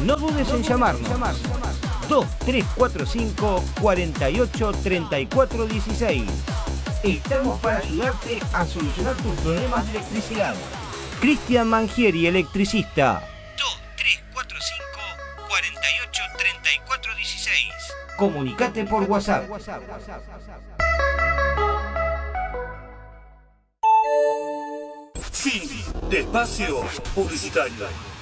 No dudes en llamarnos. 2345 48 34 16. Estamos para ayudarte a solucionar tus problemas de electricidad. Cristian Mangieri, electricista. 2345 48 34 16. Comunicate por WhatsApp. Fin de espacio publicitario.